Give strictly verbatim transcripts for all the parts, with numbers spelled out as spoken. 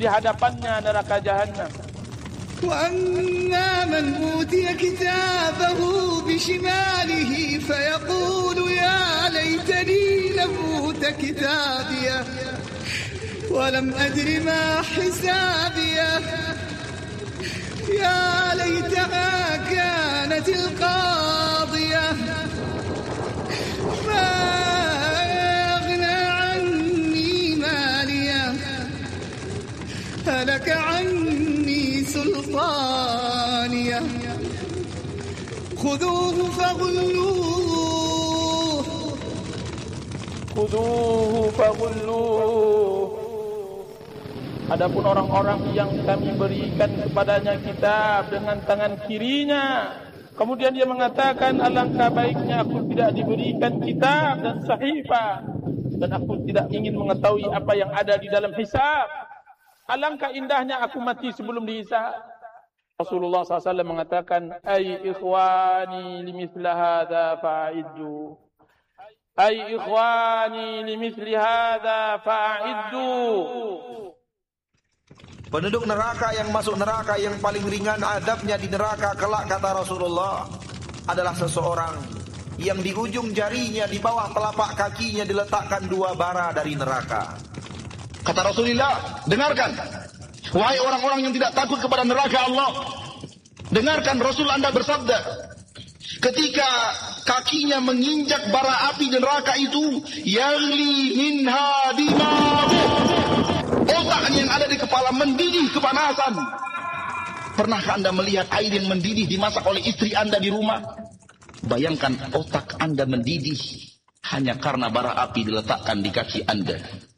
di hadapannya neraka Jahannam. وأما من أوتي كتابه بشماله فيقول يا ليتني لم أوت كتابيه ولم أدر ما حسابيه يا ليتها كانت القاضية ما أغنى عني ماليه هلك عني سلطانيه خذوه فغلوه خذوه فغلوه. Adapun orang-orang yang kami berikan kepadanya kitab dengan tangan kirinya, kemudian dia mengatakan, alangkah baiknya aku tidak diberikan kitab dan sahifah, dan aku tidak ingin mengetahui apa yang ada di dalam hisab. Alangkah indahnya aku mati sebelum dihisab. Rasulullah sallallahu alaihi wasallam mengatakan, ay ikhwani limithla hadha fa'iddu, ay ikhwani limithli hadha fa'iddu. Penduduk neraka yang masuk neraka yang paling ringan adabnya di neraka kelak, kata Rasulullah, adalah seseorang yang di ujung jarinya di bawah telapak kakinya diletakkan dua bara dari neraka. Kata Rasulullah, dengarkan, wahai orang-orang yang tidak takut kepada neraka Allah, dengarkan Rasul Anda bersabda, ketika kakinya menginjak bara api neraka itu, yaghli minha dimahu, otaknya yang ada di kepala mendidih kepanasan. Pernahkah Anda melihat air yang mendidih dimasak oleh istri Anda di rumah? Bayangkan otak Anda mendidih hanya karena bara api diletakkan di kaki Anda.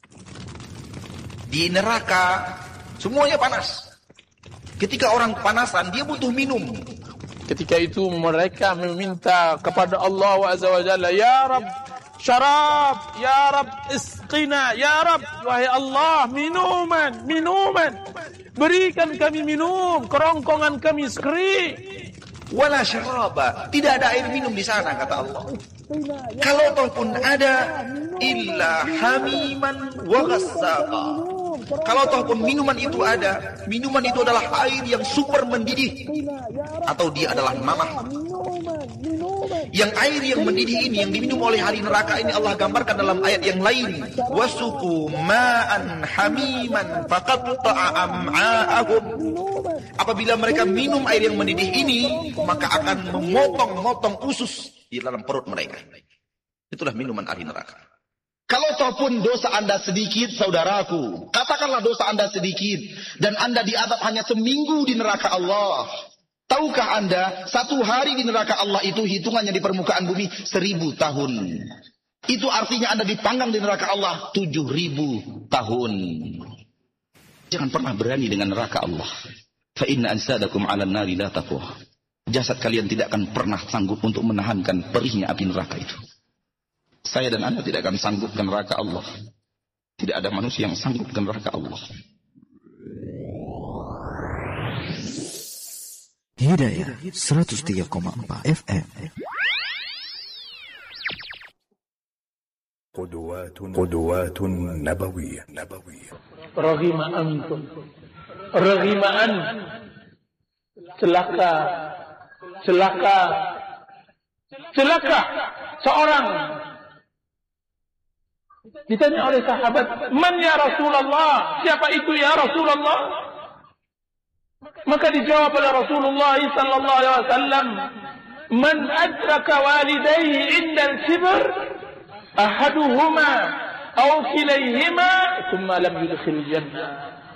Di neraka semuanya panas. Ketika orang kepanasan, dia butuh minum. Ketika itu mereka meminta kepada Allah Azza wa Jalla, ya Rabb, syarab, ya Rabb, isqina, ya Rabb, wahai Allah, minuman, minuman, berikan kami minum, kerongkongan kami kering. Wala syaraba, tidak ada air minum di sana, kata Allah. Kalau ataupun ada, illa hamiman wa ghassaqa. Kalau ataupun minuman itu ada, minuman itu adalah air yang super mendidih, atau dia adalah nanah. Yang air yang mendidih ini, yang diminum oleh ahli neraka ini, Allah gambarkan dalam ayat yang lain, wasuqu ma'an hamiman faqatta'a am'a'ahum. Apabila mereka minum air yang mendidih ini, maka akan memotong-motong usus di dalam perut mereka. Itulah minuman ahli neraka. Kalau ataupun dosa Anda sedikit, saudaraku, katakanlah dosa Anda sedikit, dan Anda diazab hanya seminggu di neraka Allah. Tahukah Anda, satu hari di neraka Allah itu hitungannya di permukaan bumi seribu tahun. Itu artinya Anda dipanggang di neraka Allah tujuh ribu tahun. Jangan pernah berani dengan neraka Allah. Fa inna ansadakum 'alan nari la taqwa. Jasad kalian tidak akan pernah sanggup untuk menahankan perihnya api neraka itu. Saya dan Anda tidak akan sanggup ke neraka Allah. Tidak ada manusia yang sanggup ke neraka Allah. Hidayah seratus tiga koma empat F M. Qudwatun nabawiyah. Rahima antum. Rahima an. Celaka. Celaka. Celaka. Seorang ditanya oleh sahabat, "Man ya Rasulullah? Siapa itu ya Rasulullah?" Maka dijawab oleh Rasulullah sallallahu alaihi wasallam, "Man adraka walidayhi inda al-kibr, ahaduhuma aw kilayhima, thumma lam yudkhil jannah."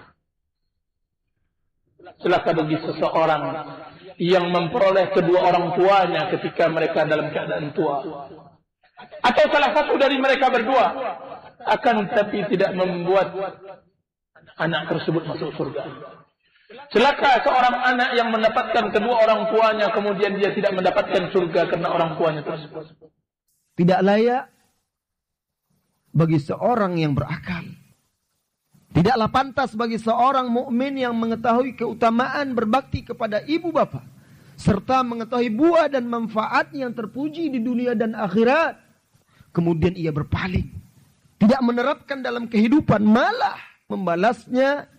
Celaka bagi seseorang yang memperoleh kedua orang tuanya ketika mereka dalam keadaan tua, atau salah satu dari mereka berdua, akan tapi tidak membuat anak tersebut masuk surga. Celaka seorang anak yang mendapatkan kedua orang tuanya, kemudian dia tidak mendapatkan surga karena orang tuanya tersebut. Tidak layak bagi seorang yang berakal. Tidaklah pantas bagi seorang mukmin yang mengetahui keutamaan berbakti kepada ibu bapa, serta mengetahui buah dan manfaat yang terpuji di dunia dan akhirat, kemudian ia berpaling, tidak menerapkan dalam kehidupan, malah membalasnya